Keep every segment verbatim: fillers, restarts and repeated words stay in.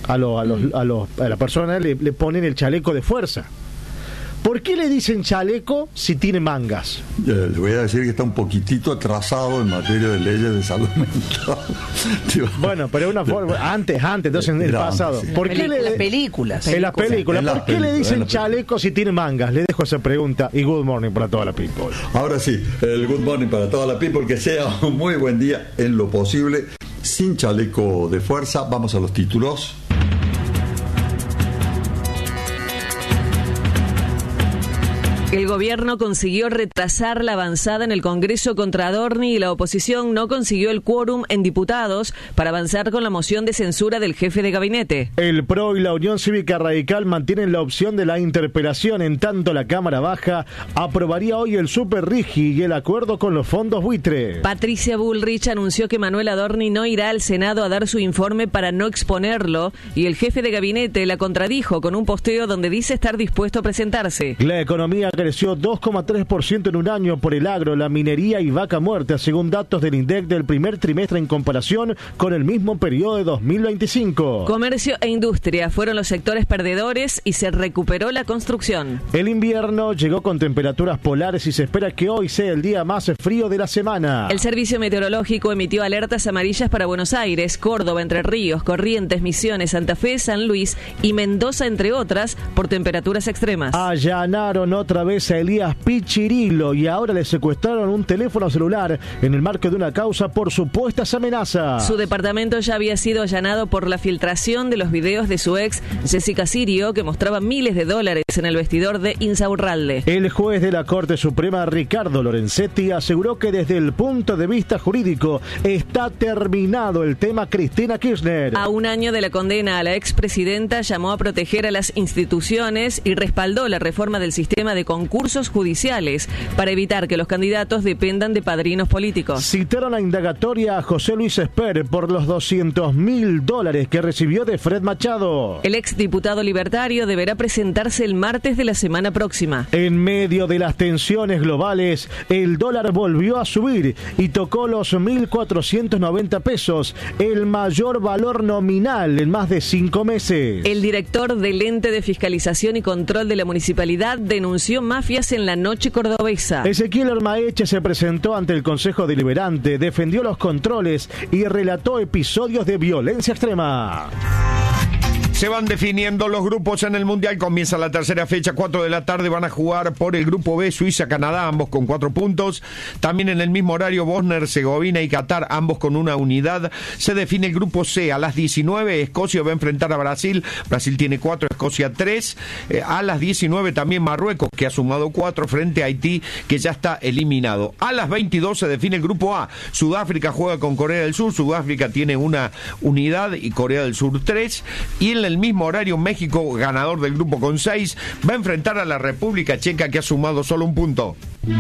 a, lo, a, los, a, los, a la persona le, le ponen el chaleco de fuerza. ¿Por qué le dicen chaleco si tiene mangas? Eh, le voy a decir que está un poquitito atrasado en materia de leyes de salud mental. Bueno, pero es una forma, antes, antes, entonces en el Era pasado. antes, sí. ¿Por qué en le, las películas. En las películas. En ¿Por las qué le películas, dicen en las chaleco si tiene mangas? Le dejo esa pregunta y good morning para toda la people. Ahora sí, el good morning para toda la people, que sea un muy buen día en lo posible, sin chaleco de fuerza. Vamos a los títulos. El gobierno consiguió retrasar la avanzada en el Congreso contra Adorni y la oposición no consiguió el quórum en diputados para avanzar con la moción de censura del jefe de gabinete. El P R O y la Unión Cívica Radical mantienen la opción de la interpelación, en tanto la Cámara Baja aprobaría hoy el Super Rigi y el acuerdo con los fondos buitre. Patricia Bullrich anunció que Manuel Adorni no irá al Senado a dar su informe para no exponerlo, y el jefe de gabinete la contradijo con un posteo donde dice estar dispuesto a presentarse. La economía creció dos coma tres por ciento en un año por el agro, la minería y vaca muerta, según datos del INDEC del primer trimestre en comparación con el mismo periodo de dos mil veinticinco. Comercio e industria fueron los sectores perdedores y se recuperó la construcción. El invierno llegó con temperaturas polares y se espera que hoy sea el día más frío de la semana. El Servicio Meteorológico emitió alertas amarillas para Buenos Aires, Córdoba, Entre Ríos, Corrientes, Misiones, Santa Fe, San Luis y Mendoza, entre otras, por temperaturas extremas. Allanaron otra vez a Elías Pichirilo y ahora le secuestraron un teléfono celular en el marco de una causa por supuestas amenazas. Su departamento ya había sido allanado por la filtración de los videos de su ex, Jessica Sirio, que mostraba miles de dólares en el vestidor de Insaurralde. El juez de la Corte Suprema, Ricardo Lorenzetti, aseguró que desde el punto de vista jurídico está terminado el tema Cristina Kirchner. A un año de la condena a la expresidenta, llamó a proteger a las instituciones y respaldó la reforma del sistema de concursos judiciales para evitar que los candidatos dependan de padrinos políticos. Citaron la indagatoria a José Luis Esper por los doscientos mil dólares que recibió de Fred Machado. El exdiputado libertario deberá presentarse el martes de la semana próxima. En medio de las tensiones globales, el dólar volvió a subir y tocó los mil cuatrocientos noventa pesos, el mayor valor nominal en más de cinco meses. El director del ente de fiscalización y control de la municipalidad denunció mafias en la noche cordobesa. Ezequiel Ormaeche se presentó ante el Consejo Deliberante, defendió los controles y relató episodios de violencia extrema. Se van definiendo los grupos en el Mundial. Comienza la tercera fecha, cuatro de la tarde. Van a jugar por el grupo B, Suiza, Canadá, ambos con cuatro puntos. También en el mismo horario, Bosnia, Herzegovina y Qatar, ambos con una unidad. Se define el grupo C. A las diecinueve, Escocia va a enfrentar a Brasil. Brasil tiene cuatro, Escocia tres. Eh, a las diecinueve también Marruecos, que ha sumado cuatro frente a Haití, que ya está eliminado. A las veintidós se define el grupo A. Sudáfrica juega con Corea del Sur. Sudáfrica tiene una unidad y Corea del Sur tres. Y en el mismo horario, México, ganador del grupo con seis, va a enfrentar a la República Checa, que ha sumado solo un punto.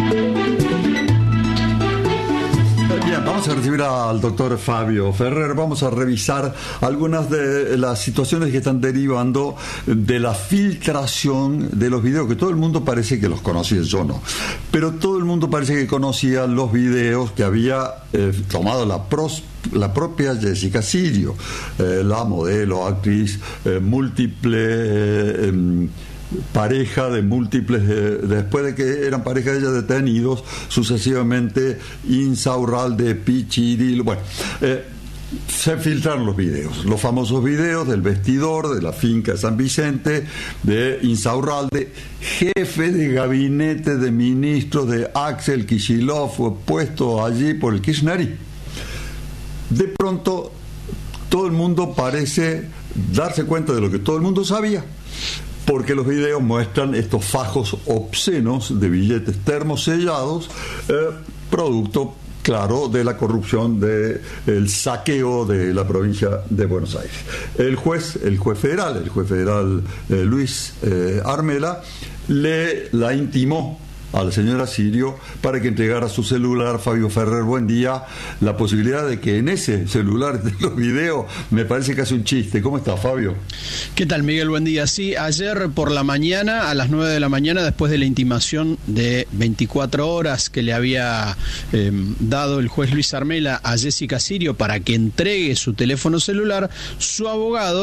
Bien, vamos a recibir al doctor Fabio Ferrer. Vamos a revisar algunas de las situaciones que están derivando de la filtración de los videos, que todo el mundo parece que los conocía, yo no, pero todo el mundo parece que conocía los videos que había eh, tomado la pros la propia Jessica Sirio, eh, la modelo, actriz, eh, múltiple eh, eh, pareja de múltiples, eh, después de que eran pareja de ella detenidos sucesivamente, Insaurralde, Pichirilo, bueno, eh, se filtraron los videos, los famosos videos del vestidor de la finca de San Vicente de Insaurralde, jefe de gabinete de ministros de Axel Kicillof, fue puesto allí por el kirchnerismo. De pronto todo el mundo parece darse cuenta de lo que todo el mundo sabía, porque los videos muestran estos fajos obscenos de billetes termosellados, eh, producto, claro, de la corrupción, del saqueo de la provincia de Buenos Aires. El juez, el juez federal, el juez federal eh, Luis eh, Armela, le la intimó a la señora Sirio para que entregara su celular. Fabio Ferrer, buen día. La posibilidad de que en ese celular de los videos, me parece que hace un chiste. ¿Cómo está, Fabio? ¿Qué tal, Miguel? Buen día. Sí, ayer por la mañana, a las nueve de la mañana, después de la intimación de veinticuatro horas que le había eh, dado el juez Luis Armela a Jessica Sirio para que entregue su teléfono celular, su abogado